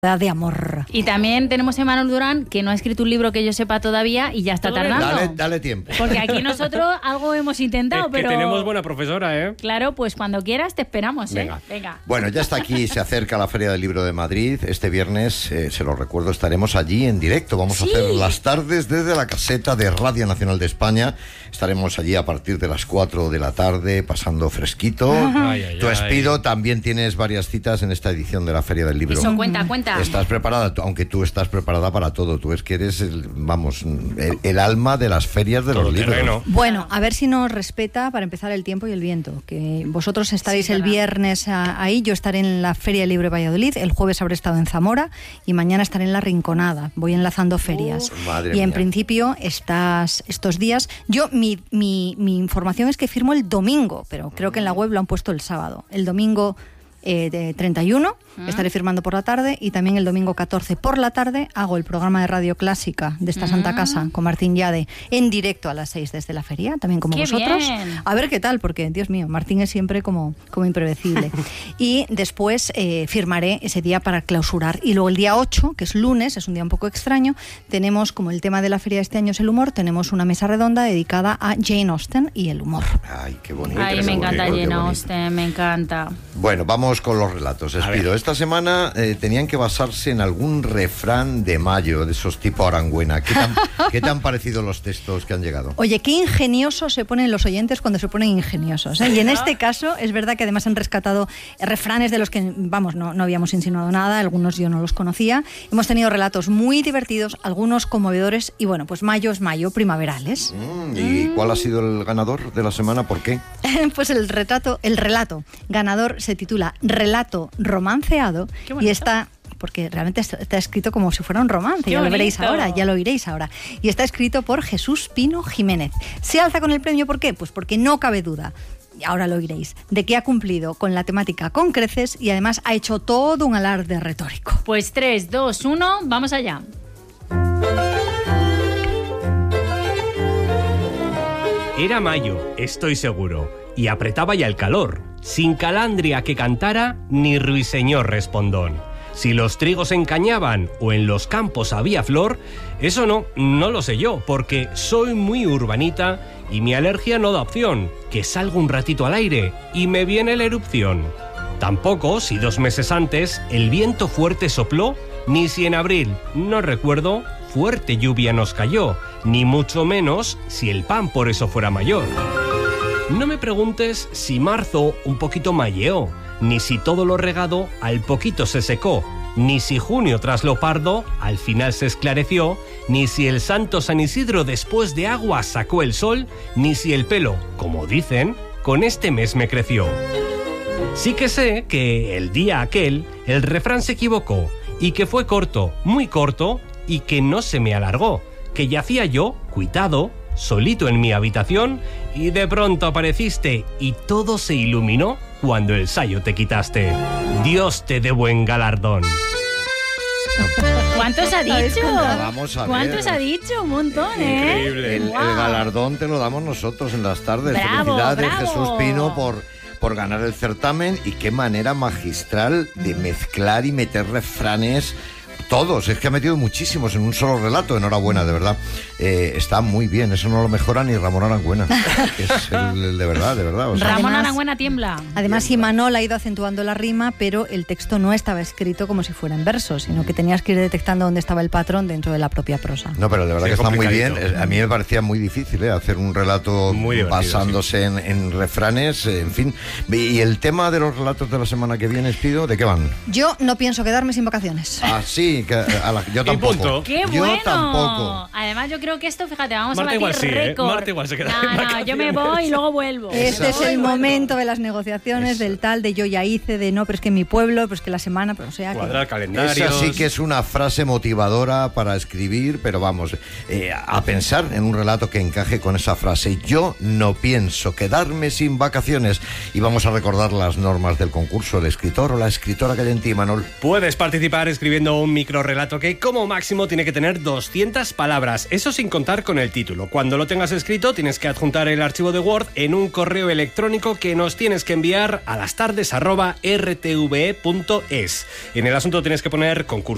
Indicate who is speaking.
Speaker 1: de amor.
Speaker 2: Y también tenemos a Manuel Durán, que no ha escrito un libro que yo sepa todavía y ya está tardando.
Speaker 3: Dale tiempo.
Speaker 2: Porque aquí nosotros algo hemos intentado,
Speaker 4: pero... tenemos buena profesora, ¿eh?
Speaker 2: Claro, pues cuando quieras te esperamos, ¿eh?
Speaker 3: Venga. Bueno, ya está aquí, se acerca la Feria del Libro de Madrid. Este viernes, se lo recuerdo, estaremos allí en directo. Vamos a hacer las tardes desde la caseta de Radio Nacional de España. Estaremos allí a partir de las 4 de la tarde, pasando fresquito. Tú, Espido, también tienes varias citas en esta edición de la Feria del Libro.
Speaker 2: Eso, cuenta.
Speaker 3: Estás preparada, aunque tú estás preparada para todo. Tú es que eres el alma de las ferias de los libros.
Speaker 1: Bueno, a ver si nos respeta para empezar el tiempo y el viento. Que vosotros estaréis el viernes ahí, yo estaré en la Feria del Libro de Valladolid, el jueves habré estado en Zamora y mañana estaré en La Rinconada. Voy enlazando ferias. Y en principio estos días, yo mi información es que firmo el domingo, pero creo que en la web lo han puesto el sábado. El domingo de 31 estaré firmando por la tarde y también el domingo 14 por la tarde hago el programa de Radio Clásica de esta Santa Casa con Martín Llade en directo a las 6 desde la feria, también como vosotros.
Speaker 2: Bien.
Speaker 1: A ver qué tal, porque Dios mío, Martín es siempre como impredecible. Y después firmaré ese día para clausurar. Y luego el día 8, que es lunes, es un día un poco extraño, tenemos, como el tema de la feria de este año es el humor, tenemos una mesa redonda dedicada a Jane Austen y el humor.
Speaker 3: Ay, qué bonito.
Speaker 2: Ay, me encanta Jane Austen, me encanta.
Speaker 3: Bueno, vamos con los relatos. Espido, esta semana tenían que basarse en algún refrán de mayo, de esos tipo Arangüena. ¿Qué te han parecido los textos que han llegado?
Speaker 1: Oye, qué ingeniosos se ponen los oyentes cuando se ponen ingeniosos, ¿eh? Y en este caso es verdad que además han rescatado refranes de los que, vamos, no habíamos insinuado nada, algunos yo no los conocía. Hemos tenido relatos muy divertidos, algunos conmovedores y bueno, pues mayo es mayo, primaverales.
Speaker 3: ¿Y cuál ha sido el ganador de la semana? ¿Por qué?
Speaker 1: Pues el relato ganador se titula Relato romanceado y está... porque realmente está escrito como si fuera un romance, ya lo veréis ahora, ya lo oiréis ahora. Y está escrito por Jesús Pino Jiménez. Se alza con el premio, ¿por qué? Pues porque no cabe duda, y ahora lo oiréis, de que ha cumplido con la temática con creces y además ha hecho todo un alarde retórico.
Speaker 2: Pues 3, 2, 1, vamos allá.
Speaker 4: Era mayo, estoy seguro, y apretaba ya el calor, sin calandria que cantara, ni ruiseñor respondón. Si los trigos encañaban o en los campos había flor, eso no lo sé yo, porque soy muy urbanita y mi alergia no da opción, que salgo un ratito al aire y me viene la erupción. Tampoco si 2 meses antes el viento fuerte sopló, ni si en abril, no recuerdo, fuerte lluvia nos cayó, ni mucho menos si el pan por eso fuera mayor. No me preguntes si marzo un poquito malleó, ni si todo lo regado al poquito se secó, ni si junio tras lo pardo al final se esclareció, ni si el santo San Isidro después de agua sacó el sol, ni si el pelo, como dicen, con este mes me creció. Sí que sé que el día aquel el refrán se equivocó y que fue corto, muy corto, y que no se me alargó, que yacía yo, cuitado, solito en mi habitación, y de pronto apareciste y todo se iluminó cuando el sayo te quitaste. Dios te dé buen galardón.
Speaker 2: ¿Cuántos ha dicho?
Speaker 3: Vamos a ver.
Speaker 2: ¿Cuántos ha dicho? Un montón, ¿eh?
Speaker 4: Increíble.
Speaker 3: El galardón te lo damos nosotros en las tardes.
Speaker 2: Bravo,
Speaker 3: Felicidades,
Speaker 2: bravo.
Speaker 3: Jesús Pino, por ganar el certamen, y qué manera magistral de mezclar y meter refranes. Todos, es que ha metido muchísimos en un solo relato. Enhorabuena, de verdad. Está muy bien, eso no lo mejora ni Ramón Arangüena, que es el de verdad. O sea,
Speaker 2: Ramón Arangüena tiembla.
Speaker 1: Además, Imanol ha ido acentuando la rima, pero el texto no estaba escrito como si fuera en verso, sino que tenías que ir detectando dónde estaba el patrón dentro de la propia prosa.
Speaker 3: No, pero de verdad que está muy bien. A mí me parecía muy difícil hacer un relato basándose en refranes, en fin. ¿Y el tema de los relatos de la semana que viene, Espido, de qué van?
Speaker 1: Yo no pienso quedarme sin vacaciones.
Speaker 3: Ah, sí, yo tampoco.
Speaker 4: Y punto.
Speaker 2: ¡Qué
Speaker 3: yo
Speaker 2: bueno!
Speaker 3: Tampoco.
Speaker 2: Además, yo creo que esto, fíjate, vamos
Speaker 4: Marta
Speaker 2: a batir
Speaker 4: igual sí,
Speaker 2: récord.
Speaker 4: Marta igual se queda en
Speaker 2: No,
Speaker 4: vacaciones.
Speaker 2: yo me voy y luego vuelvo.
Speaker 1: Este es el momento de las negociaciones, del tal, de yo ya hice, de no, pero es que en mi pueblo, pero es que la semana, pero o sea
Speaker 4: Cuadrar
Speaker 1: que...
Speaker 4: calendarios.
Speaker 3: Esa sí que es una frase motivadora para escribir, pero vamos, a pensar en un relato que encaje con esa frase. Yo no pienso quedarme sin vacaciones. Y vamos a recordar las normas del concurso. El escritor o la escritora que hay en ti, Manol.
Speaker 4: Puedes participar escribiendo un microrrelato que como máximo tiene que tener 200 palabras, eso sin contar con el título. Cuando lo tengas escrito tienes que adjuntar el archivo de Word en un correo electrónico que nos tienes que enviar a lastardes@rtve.es. En el asunto tienes que poner concurso